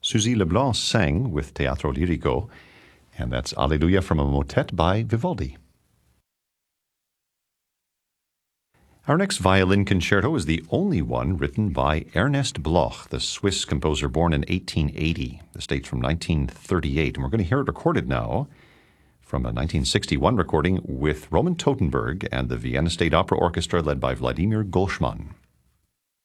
Suzy Leblanc sang with Teatro Lirico, and that's Alleluia from a motet by Vivaldi. Our next violin concerto is the only one written by Ernest Bloch, the Swiss composer born in 1880. This dates from 1938, and we're going to hear it recorded now from a 1961 recording with Roman Totenberg and the Vienna State Opera Orchestra led by Vladimir Golshman.